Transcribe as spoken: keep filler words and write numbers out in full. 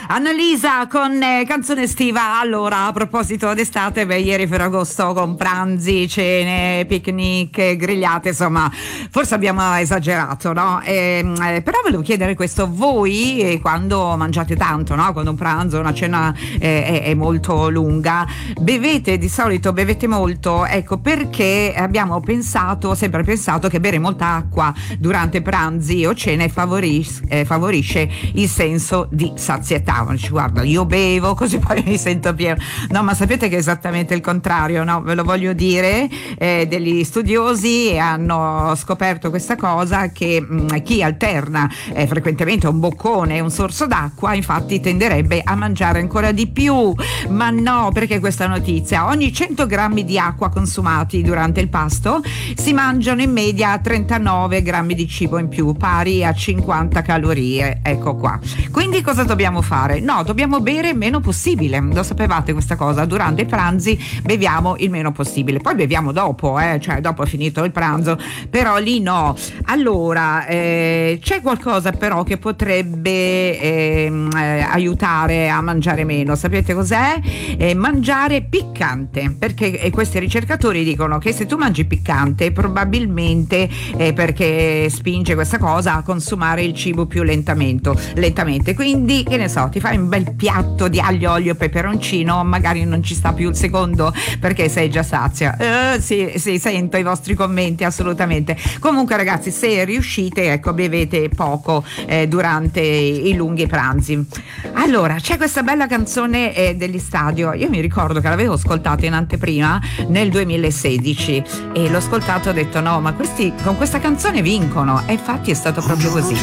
Annalisa con eh, canzone estiva. Allora, a proposito d'estate, beh, ieri Ferragosto con pranzi, cene, picnic, grigliate, insomma, forse abbiamo esagerato, no? E, eh, però volevo chiedere questo: voi eh, quando mangiate tanto, no? Quando un pranzo, una cena eh, è, è molto lunga, bevete di solito, bevete molto? Ecco, perché abbiamo pensato, sempre pensato che bere molta acqua durante pranzi o cene favoris- eh, favorisce il senso di sazietà. Dici, guarda, io bevo così poi mi sento pieno. No, ma sapete che è esattamente il contrario, no? Ve lo voglio dire. Eh, degli studiosi hanno scoperto questa cosa, che mh, chi alterna eh, frequentemente un boccone e un sorso d'acqua infatti tenderebbe a mangiare ancora di più. Ma no, perché questa notizia? Ogni cento grammi di acqua consumati durante il pasto si mangiano in media trentanove grammi di cibo in più, pari a cinquanta calorie. Ecco qua. Quindi cosa dobbiamo fare? No, dobbiamo bere il meno possibile. Lo sapevate questa cosa? Durante i pranzi beviamo il meno possibile. Poi beviamo dopo, eh? Cioè dopo è finito il pranzo, però lì no. Allora, eh, c'è qualcosa però che potrebbe eh, eh, aiutare a mangiare meno. Sapete cos'è? Eh, mangiare piccante, perché eh, questi ricercatori dicono che se tu mangi piccante probabilmente eh, perché spinge questa cosa a consumare il cibo più lentamente, lentamente. Quindi, che ne so, ti fai un bel piatto di aglio, olio e peperoncino, magari non ci sta più il secondo perché sei già sazia. Eh, sì, sì, sento i vostri commenti, assolutamente. Comunque ragazzi, se riuscite, ecco, bevete poco eh, durante i lunghi pranzi. Allora, c'è questa bella canzone eh, degli Stadio. Io mi ricordo che l'avevo ascoltata in anteprima nel duemilasedici e l'ho ascoltato e ho detto no, ma questi con questa canzone vincono, e infatti è stato proprio così.